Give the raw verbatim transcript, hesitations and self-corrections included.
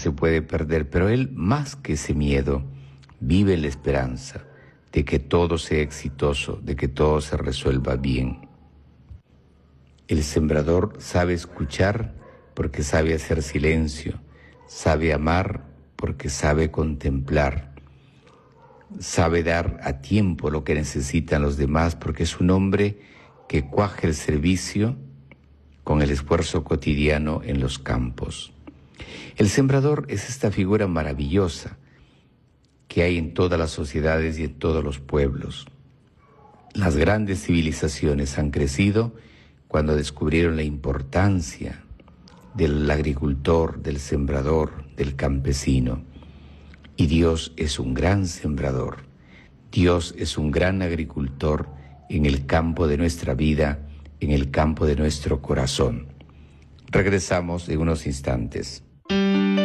se puede perder, pero él, más que ese miedo, vive en la esperanza de que todo sea exitoso, de que todo se resuelva bien. El sembrador sabe escuchar porque sabe hacer silencio, sabe amar porque sabe contemplar, sabe dar a tiempo lo que necesitan los demás porque es un hombre que cuaja el servicio con el esfuerzo cotidiano en los campos. El sembrador es esta figura maravillosa que hay en todas las sociedades y en todos los pueblos. Las grandes civilizaciones han crecido cuando descubrieron la importancia del agricultor, del sembrador, del campesino. Y Dios es un gran sembrador. Dios es un gran agricultor en el campo de nuestra vida, en el campo de nuestro corazón. Regresamos en unos instantes.